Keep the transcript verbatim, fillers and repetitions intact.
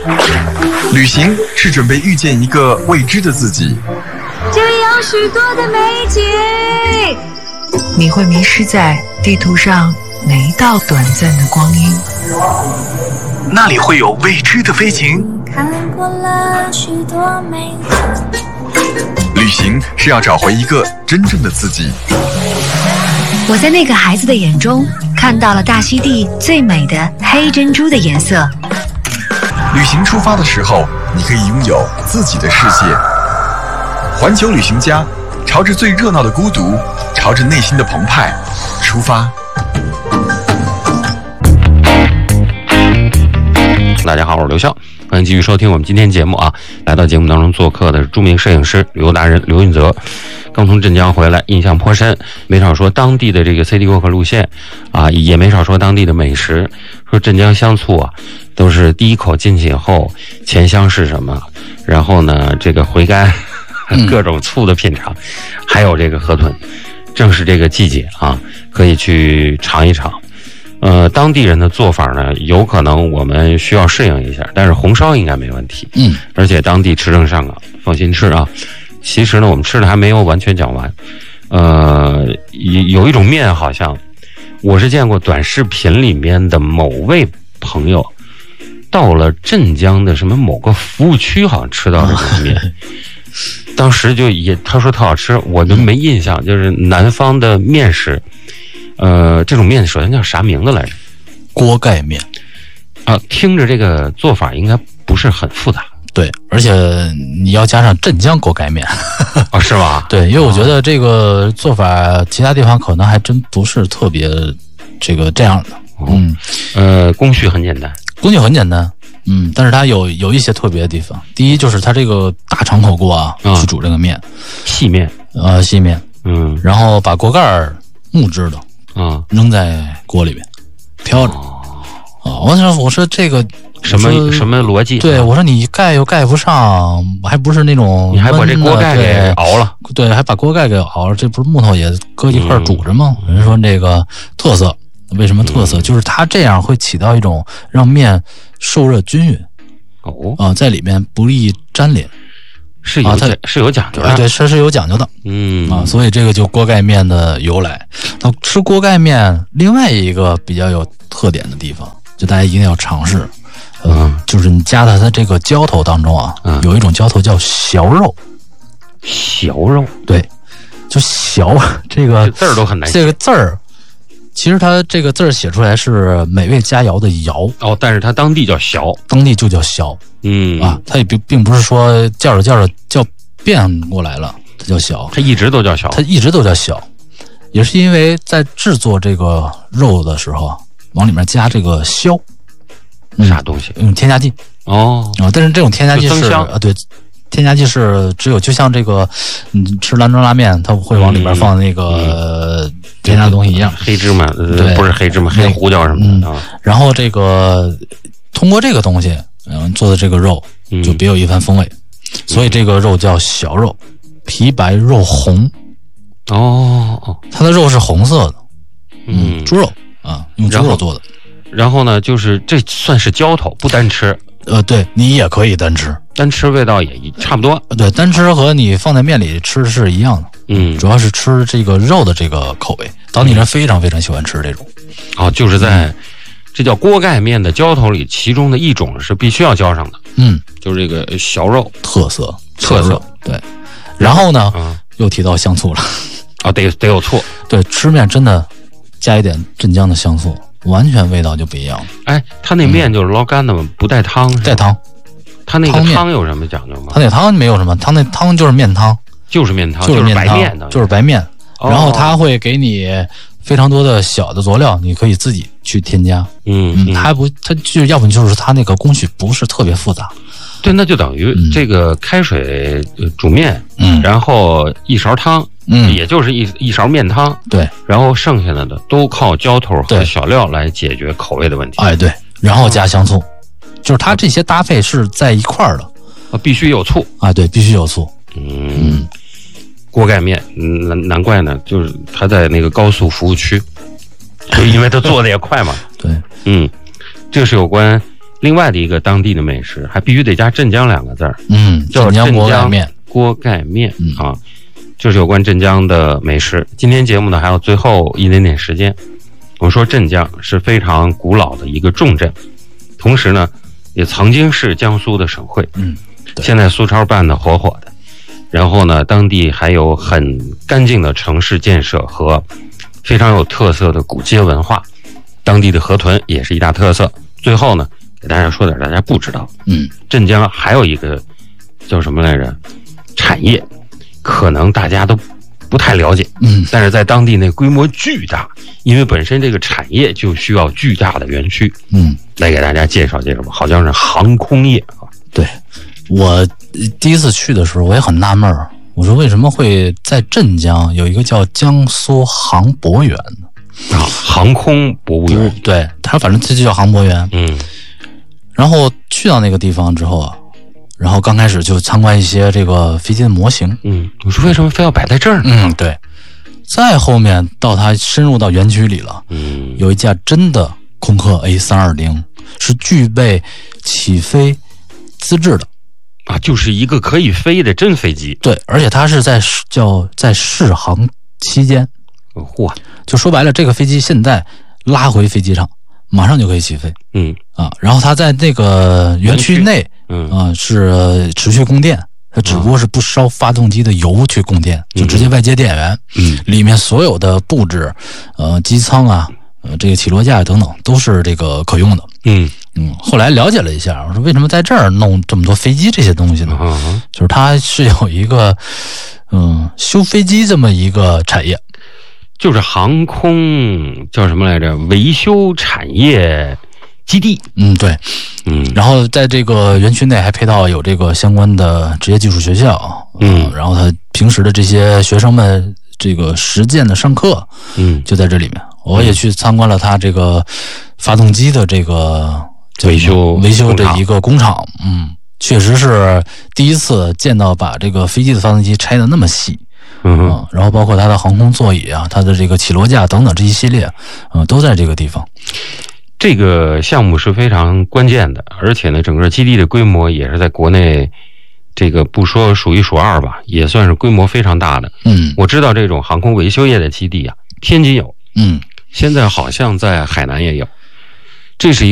旅行是准备遇见一个未知的自己， 这里有许多的美景。 你会迷失在地图上哪一道短暂的光阴？ 那里会有未知的飞行。 看过了许多美景。 旅行是要找回一个真正的自己。 我在那个孩子的眼中看到了大溪地最美的黑珍珠的颜色。 旅行出发的时候，你可以拥有自己的世界。环球旅行家，朝着最热闹的孤独，朝着内心的澎湃出发。 大家好，我是刘笑，欢迎继续收听我们今天节目啊。来到节目当中做客的是著名摄影师、旅游达人刘运泽，刚从镇江回来，印象颇深，没少说当地的这个 City Walk 路线啊，也没少说当地的美食，说镇江香醋啊，都是第一口进去以后，前香是什么，然后呢，这个回甘各种醋的品尝，还有这个河豚，正是这个季节啊，可以去尝一尝。呃，当地人的做法呢，有可能我们需要适应一下，但是红烧应该没问题。嗯，而且当地持证上岗，放心吃啊。其实呢，我们吃的还没有完全讲完。呃，有一种面，好像我是见过短视频里面的某位朋友到了镇江的什么某个服务区，好像吃到这种面。当时就也他说特好吃，我就没印象，就是南方的面食。呃，这种面首先叫啥名字来着？ 锅盖面啊，听着这个做法应该不是很复杂。 对，而且你要加上镇江锅盖面啊，是吧？ 对，因为我觉得这个做法其他地方可能还真不是特别这个这样的。嗯， 呃，工序很简单， 工序很简单。嗯，但是它有有一些特别的地方。第一就是它这个大长口锅啊，啊去煮这个面， 细面， 呃，细面，嗯，然后把锅盖木质的。啊，扔在锅里面飘着。哦，哦我说我说这个什么什么逻辑？ 对，我说你盖又盖不上，还不是那种你还把这锅盖给熬了？ 对，还把锅盖给熬了，这不是木头也搁一块煮着吗？嗯、人说这个特色，为什么特色？嗯、就是它这样会起到一种让面受热均匀。 哦啊，在里面不易粘连。 是有、啊、它是有讲究的， 对，这是有讲究的，嗯啊，所以这个就锅盖面的由来。那吃锅盖面，另外一个比较有特点的地方，就大家一定要尝试，嗯、呃，就是你加到它这个浇头当中啊，嗯、有一种浇头叫小肉， 小肉， 对，就小这个这字儿都很难写， 这个字儿。其实它这个字儿写出来是美味佳肴的肴哦，但是它当地叫小， 当地就叫小，嗯啊，它也并并不是说叫着叫着叫变过来了，它叫小， 它一直都叫小， 它一直都叫小，也是因为在制作这个肉的时候，往里面加这个硝， 嗯、啥东西？ 嗯，添加剂哦啊，但是这种添加剂是啊，对。添加剂是只有就像这个，嗯，吃兰州拉面，它会往里边放那个添加的东西一样， 黑芝麻，对，不是黑芝麻，黑胡椒什么的。嗯、 然后这个通过这个东西，嗯，做的这个肉就别有一番风味，嗯、所以这个肉叫小肉，皮白肉红。 哦哦， 它的肉是红色的，嗯，猪肉啊，用猪肉做的。 然后呢，就是这算是浇头，不单吃。 呃，对你也可以单吃， 单吃味道也差不多。 对，单吃和你放在面里吃是一样的。嗯，主要是吃这个肉的这个口味，当地人非常非常喜欢吃这种。 哦，就是在、嗯、这叫锅盖面的浇头里，其中的一种是必须要浇上的。嗯，就是这个小肉特色特色。 对，然后呢，嗯、又提到香醋了。 啊、哦，得得有醋。 对，吃面真的加一点镇江的香醋。完全味道就不一样了。 哎，他那面就是捞干的吗？不带汤是吧？ 带汤。 他那个汤有什么讲究吗？ 他那汤没有什么，他那汤就是面汤， 就是面汤， 就是面汤， 就是白面的， 就是白面。哦、然后他会给你非常多的小的佐料，你可以自己去添加。嗯，嗯他还不，他就要不就是他那个工序不是特别复杂。 对，那就等于这个开水煮面，嗯，然后一勺汤。嗯，也就是一一勺面汤， 对，然后剩下的的都靠浇头和小料来解决口味的问题。 哎，对，然后加香醋，哦、就是它这些搭配是在一块儿的啊，必须有醋啊，对，必须有醋。 嗯，嗯锅盖面，难难怪呢，就是它在那个高速服务区，就因为它做的也快嘛。 对， 嗯，这是有关另外的一个当地的美食，还必须得加镇江两个字儿， 嗯， 叫镇江镇江锅盖面。 锅盖面、 嗯、 啊，就是有关镇江的美食。今天节目呢还有最后一点点时间，我们说镇江是非常古老的一个重镇，同时呢也曾经是江苏的省会， 嗯， 现在苏超办得火火的。然后呢，当地还有很干净的城市建设和非常有特色的古街文化，当地的河豚也是一大特色。最后呢，给大家说点大家不知道， 嗯， 镇江还有一个叫什么来着？产业，可能大家都不太了解， 嗯， 但是在当地那规模巨大，因为本身这个产业就需要巨大的园区， 嗯， 来给大家介绍介绍吧。好像是航空业啊。 对，我第一次去的时候，我也很纳闷儿，我说为什么会在镇江有一个叫江苏航博园呢？ 啊，航空博物园， 对，它反正它就叫航博园。 嗯， 然后去到那个地方之后啊。然后刚开始就参观一些这个飞机的模型， 嗯，我说为什么非要摆在这儿呢？ 嗯，对。再后面到它深入到园区里了， 嗯， 有一架真的空客 A 三二零，是具备起飞资质的啊，就是一个可以飞的真飞机。 对，而且它是在叫在试航期间， 嚯， 就说白了，这个飞机现在拉回飞机场，马上就可以起飞。 嗯啊，然后它在那个园区内。 嗯啊，是持续供电，它只不过是不烧发动机的油去供电，就直接外接电源。 嗯， 里面所有的布置，呃，机舱啊，呃，这个起落架等等都是这个可用的。 嗯嗯，后来了解了一下，我说为什么在这儿弄这么多飞机这些东西呢？ 嗯、 就是它是有一个嗯修飞机这么一个产业， 就是航空叫什么来着？维修产业基地。 嗯，对。 嗯， 然后在这个园区内还配套有这个相关的职业技术学校， 嗯， 然后他平时的这些学生们这个实践的上课， 嗯， 就在这里面。我也去参观了他这个发动机的这个维修维修的一个工厂，嗯，确实是第一次见到把这个飞机的发动机拆得那么细。 嗯哼、 嗯，然后包括它的航空座椅啊，它的这个起落架等等这一系列，嗯，都在这个地方。 这个项目是非常关键的，而且呢，整个基地的规模也是在国内，这个不说数一数二吧，也算是规模非常大的。 嗯， 我知道这种航空维修业的基地啊，天津有， 嗯， 现在好像在海南也有，这是一